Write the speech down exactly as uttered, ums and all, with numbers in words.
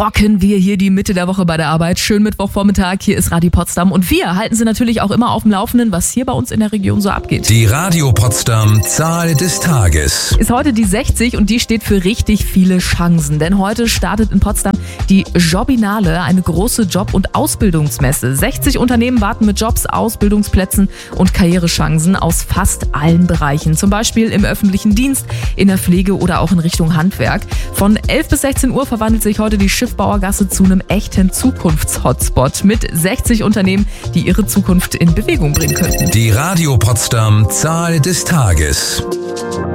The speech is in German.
rocken wir hier die Mitte der Woche bei der Arbeit. Schönen Mittwochvormittag, hier ist Radio Potsdam und wir halten Sie natürlich auch immer auf dem Laufenden, was hier bei uns in der Region so abgeht. Die Radio Potsdam Zahl des Tages ist heute die sechzig und die steht für richtig viele Chancen, denn heute startet in Potsdam die Jobinale, eine große Job- und Ausbildungsmesse. sechzig Unternehmen warten mit Jobs, Ausbildungsplätzen und Karrierechancen aus fast allen Bereichen, zum Beispiel im öffentlichen Dienst, in der Pflege oder auch in Richtung Handwerk. Von elf bis sechzehn Uhr verwandelt sich heute die Schiffbauergasse zu einem echten Zukunftshotspot mit sechzig Unternehmen, die ihre Zukunft in Bewegung bringen könnten. Die Radio Potsdam Zahl des Tages.